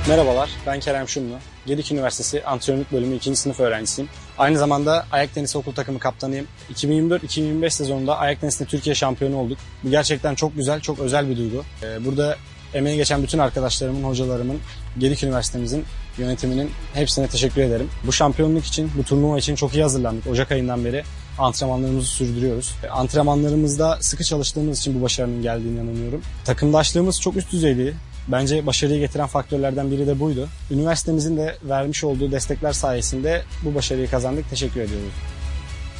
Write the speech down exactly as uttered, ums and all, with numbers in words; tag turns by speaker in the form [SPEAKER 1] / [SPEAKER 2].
[SPEAKER 1] Merhabalar, ben Kerem Şumlu. Gedik Üniversitesi Antrenörlük Bölümü ikinci sınıf öğrencisiyim. Aynı zamanda Ayak Tenisi Okul Takımı kaptanıyım. iki bin yirmi dört iki bin yirmi beş sezonunda Ayak Tenisi'nde Türkiye şampiyonu olduk. Bu gerçekten çok güzel, çok özel bir duygu. Burada emeği geçen bütün arkadaşlarımın, hocalarımın, Gedik Üniversitemizin yönetiminin hepsine teşekkür ederim. Bu şampiyonluk için, bu turnuva için çok iyi hazırlandık. Ocak ayından beri antrenmanlarımızı sürdürüyoruz. Antrenmanlarımızda sıkı çalıştığımız için bu başarının geldiğine inanıyorum. Takımdaşlığımız çok üst düzeydi. Bence başarıyı getiren faktörlerden biri de buydu. Üniversitemizin de vermiş olduğu destekler sayesinde bu başarıyı kazandık. Teşekkür ediyoruz.